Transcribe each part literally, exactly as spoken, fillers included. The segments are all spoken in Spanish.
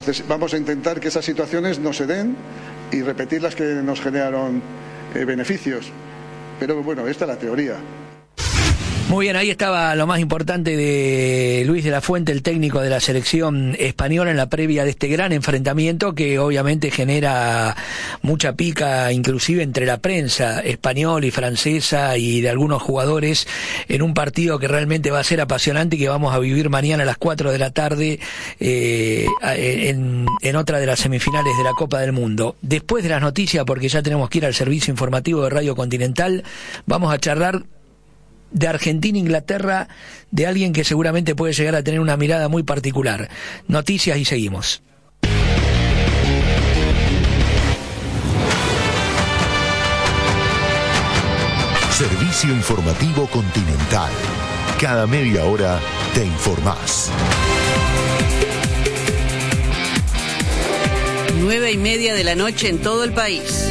Entonces vamos a intentar que esas situaciones no se den y repetir las que nos generaron eh, beneficios. Pero bueno, esta es la teoría. Muy bien, ahí estaba lo más importante de Luis de la Fuente, el técnico de la selección española, en la previa de este gran enfrentamiento que obviamente genera mucha pica, inclusive entre la prensa española y francesa y de algunos jugadores, en un partido que realmente va a ser apasionante y que vamos a vivir mañana a las cuatro de la tarde eh, en, en otra de las semifinales de la Copa del Mundo. Después de las noticias, porque ya tenemos que ir al servicio informativo de Radio Continental, vamos a charlar de Argentina, Inglaterra, de alguien que seguramente puede llegar a tener una mirada muy particular. Noticias y seguimos. Servicio informativo Continental. Cada media hora te informás. Nueve y media de la noche en todo el país.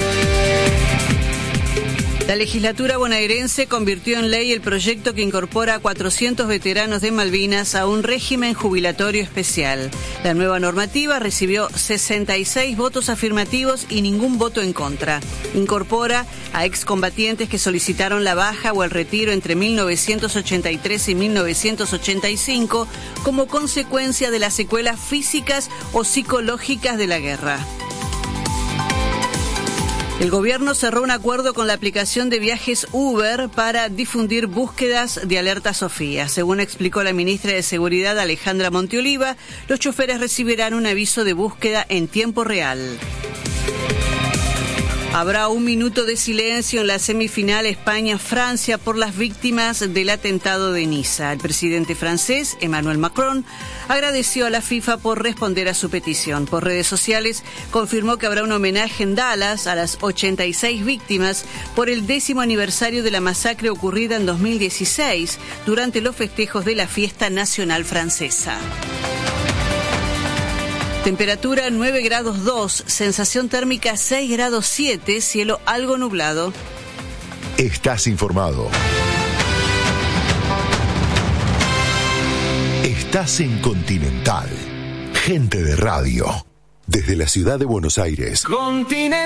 La legislatura bonaerense convirtió en ley el proyecto que incorpora a cuatrocientos veteranos de Malvinas a un régimen jubilatorio especial. La nueva normativa recibió sesenta y seis votos afirmativos y ningún voto en contra. Incorpora a excombatientes que solicitaron la baja o el retiro entre mil novecientos ochenta y tres y mil novecientos ochenta y cinco como consecuencia de las secuelas físicas o psicológicas de la guerra. El gobierno cerró un acuerdo con la aplicación de viajes Uber para difundir búsquedas de alerta Sofía. Según explicó la ministra de Seguridad Alejandra Monteoliva, los choferes recibirán un aviso de búsqueda en tiempo real. Habrá un minuto de silencio en la semifinal España-Francia por las víctimas del atentado de Niza. El presidente francés, Emmanuel Macron, agradeció a la FIFA por responder a su petición. Por redes sociales confirmó que habrá un homenaje en Dallas a las ochenta y seis víctimas por el décimo aniversario de la masacre ocurrida en dos mil dieciséis durante los festejos de la Fiesta Nacional Francesa. Temperatura nueve grados dos, sensación térmica seis grados siete, cielo algo nublado. Estás informado. Estás en Continental. Gente de radio. Desde la ciudad de Buenos Aires. Continental.